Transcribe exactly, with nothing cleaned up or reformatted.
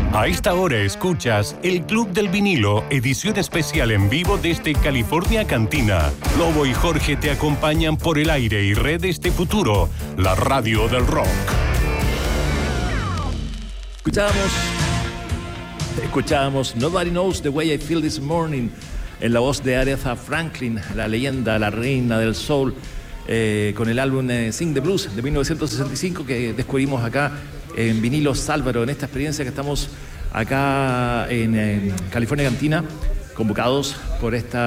A esta hora escuchas el Club del Vinilo, edición especial en vivo desde California Cantina. Lobo y Jorge te acompañan por el aire y redes de Futuro, la radio del rock. Escuchábamos, escuchábamos Nobody Knows the Way I Feel This Morning en la voz de Aretha Franklin, la leyenda, la reina del soul, eh, con el álbum eh, Sing the Blues de mil novecientos sesenta y cinco que descubrimos acá en Vinilos Álvaro, en esta experiencia que estamos acá en, en California Cantina, convocados por esta